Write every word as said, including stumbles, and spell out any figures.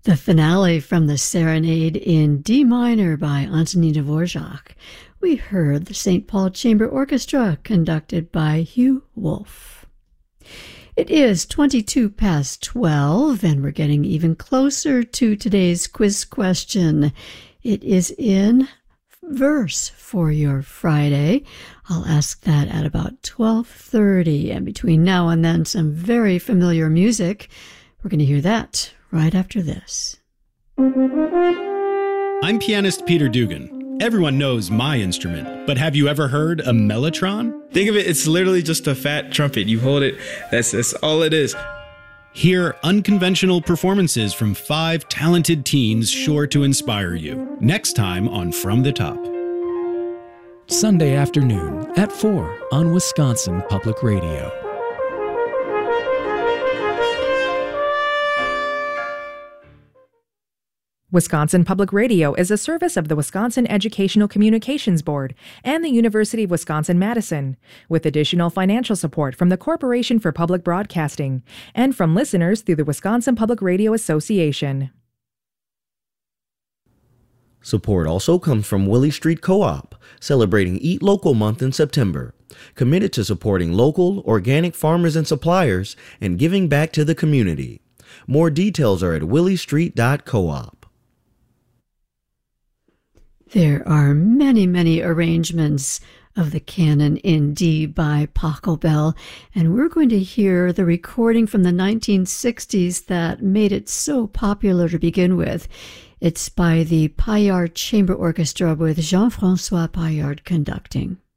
The finale from the Serenade in D minor by Antonin Dvorak. We heard the Saint Paul Chamber Orchestra conducted by Hugh Wolf. It is twenty-two past twelve, and we're getting even closer to today's quiz question. It is in verse for your Friday. I'll ask that at about twelve thirty, and between now and then some very familiar music. We're going to hear that right after this. I'm pianist Peter Dugan. Everyone knows my instrument, but have you ever heard a mellotron? Think of it, it's literally just a fat trumpet. You hold it, that's, that's all it is. Hear unconventional performances from five talented teens sure to inspire you. Next time on From the Top. Sunday afternoon at four on Wisconsin Public Radio. Wisconsin Public Radio is a service of the Wisconsin Educational Communications Board and the University of Wisconsin-Madison, with additional financial support from the Corporation for Public Broadcasting and from listeners through the Wisconsin Public Radio Association. Support also comes from Willie Street Co-op, celebrating Eat Local Month in September, committed to supporting local, organic farmers and suppliers and giving back to the community. More details are at willie street dot coop. There are many, many arrangements of the Canon in D by Pachelbel, and we're going to hear the recording from the nineteen sixties that made it so popular to begin with. It's by the Paillard Chamber Orchestra with Jean-François Paillard conducting.